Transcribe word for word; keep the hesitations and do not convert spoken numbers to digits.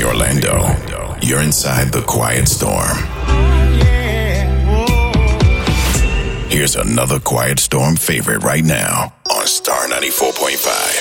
Orlando, you're inside the Quiet Storm. Here's another Quiet Storm favorite right now on Star ninety-four point five.